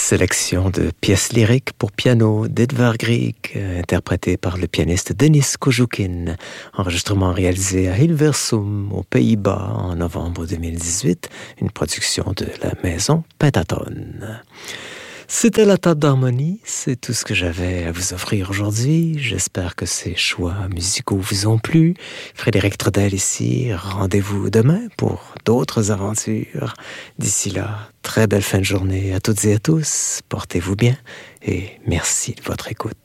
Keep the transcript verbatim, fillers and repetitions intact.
sélection de pièces lyriques pour piano d'Edvard Grieg, interprétée par le pianiste Denis Kojoukin. Enregistrement réalisé à Hilversum, aux Pays-Bas, en novembre deux mille dix-huit, une production de la maison Pentatone. C'était la table d'harmonie, c'est tout ce que j'avais à vous offrir aujourd'hui. J'espère que ces choix musicaux vous ont plu. Frédéric Trudel ici, rendez-vous demain pour d'autres aventures. D'ici là, très belle fin de journée à toutes et à tous. Portez-vous bien et merci de votre écoute.